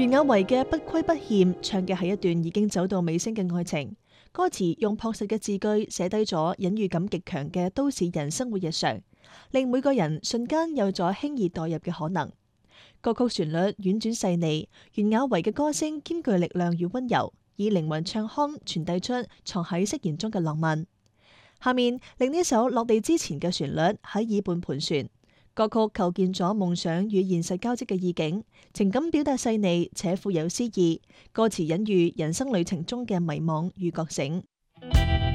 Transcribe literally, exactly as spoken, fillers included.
袁婭維嘅不虧不欠唱嘅係一段已經走到尾聲嘅愛情，歌詞用樸實嘅字句寫低咗隱喻感極強嘅都市人生活日常，令每個人瞬間有咗輕易代入嘅可能。歌曲旋律婉轉細膩，袁婭維嘅歌聲兼具力量與溫柔，以靈魂唱腔傳遞出藏喺誓言中嘅浪漫。下面令呢首落地之前嘅旋律喺耳畔盤旋。歌曲構建咗夢想與現實交織嘅意境，情感表達細膩且富有詩意，歌詞隱喻人生旅程中嘅迷惘與覺醒。